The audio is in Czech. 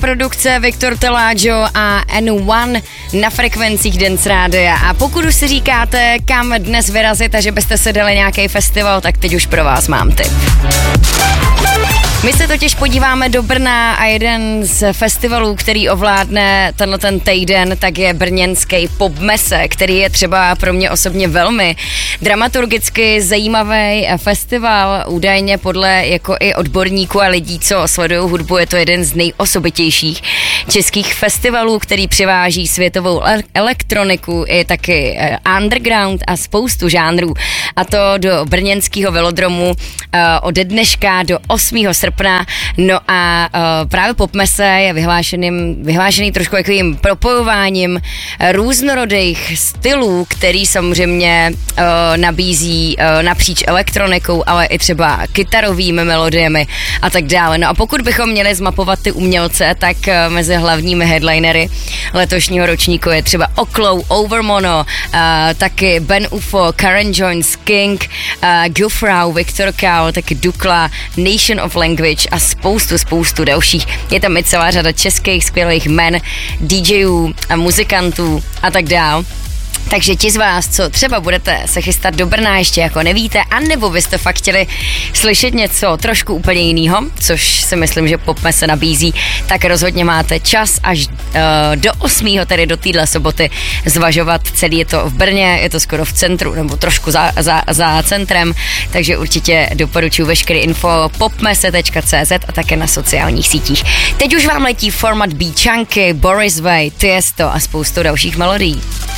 produkce Viktor Telaggio a N1 na frekvencích Dance Rádia. A pokud už si říkáte, kam dnes vyrazit a že byste se dali nějaký festival, tak teď už pro vás mám tip. My se totiž podíváme do Brna a jeden z festivalů, který ovládne ten týden, tak je brněnský Popmesse, který je třeba pro mě osobně velmi dramaturgicky zajímavý festival. Údajně podle jako i odborníků a lidí, co sledují hudbu, je to jeden z nejosobitějších českých festivalů, který přiváží světovou elektroniku i taky underground a spoustu žánrů. A to do brněnského velodromu ode dneška do 8. srpna. No a právě Popmesse je vyhlášený trošku takovým propojováním různorodých stylů, který samozřejmě nabízí napříč elektronikou, ale i třeba kytarovými melodiemi a tak dále. No a pokud bychom měli zmapovat ty umělce, tak mezi hlavními headlinery letošního ročníku je třeba Oklou, Overmono, taky Ben UFO, Karen Jones, King, Gufrau, Viktor Kál, taky Dukla, Nation of Language a spoustu dalších. Je tam i celá řada českých skvělých men, DJů a muzikantů a tak dál. Takže ti z vás, co třeba budete se chystat do Brna, ještě jako nevíte, anebo byste fakt chtěli slyšet něco trošku úplně jiného, což si myslím, že Popmesse nabízí, tak rozhodně máte čas až do 8. tedy do téhle soboty zvažovat. Celý je to v Brně, je to skoro v centru, nebo trošku za centrem, takže určitě doporučuji veškeré info popmesse.cz a také na sociálních sítích. Teď už vám letí format B Chunky, Boris Way, Tiesto a spoustu dalších melodií.